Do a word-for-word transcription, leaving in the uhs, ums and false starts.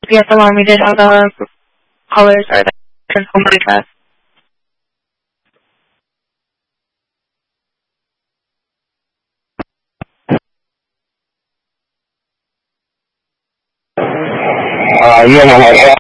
Yes, allow me to have the colors or the home address. Uh, yeah,